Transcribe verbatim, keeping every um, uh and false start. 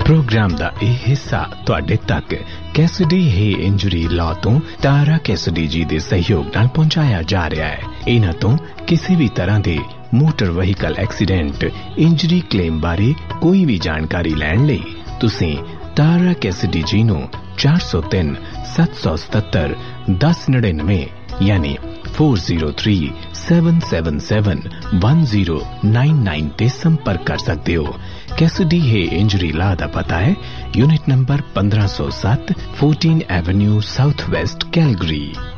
Programme दा ਇਹ ਹਿੱਸਾ ਤੁਹਾਡੇ ਤੱਕ ਕੈਸਡੀ ਹੈ ਇੰਜਰੀ ਲਾਅ ਤੋਂ ਤਾਰਾ ਕੈਸਡੀ ਜੀ ਦੇ ਸਹਿਯੋਗ ਨਾਲ ਪਹੁੰਚਾਇਆ ਜਾ ਰਿਹਾ ਹੈ। ਇਹਨਾਂ ਤੋਂ ਕਿਸੇ ਵੀ ਤਰ੍ਹਾਂ ਦੇ motor vehicle accident injury claim ਬਾਰੇ ਕੋਈ ਵੀ ਜਾਣਕਾਰੀ ਲੈਣ ਲਈ ਤੁਸੀਂ ਤਾਰਾ ਕੈਸਡੀ ਜੀ ਨੂੰ ਚਾਰ ਸੌ ਤਿੰਨ ਸੱਤ ਸੌ ਸਤੱਤਰ ਦਸ ਨੜਿਨਵੇਂ ਯਾਨੀ four zero three seven seven seven one zero nine nine ਤੇ ਸੰਪਰਕ ਕਰ ਸਕਦੇ ਹੋ। ਕੈਸਡੀ ਹੈ ਇੰਜਰੀ ਲਾ ਦਾ ਪਤਾ ਹੈ यूनिट नंबर पंद्रह सौ सात fourteen Avenue south west Calgary.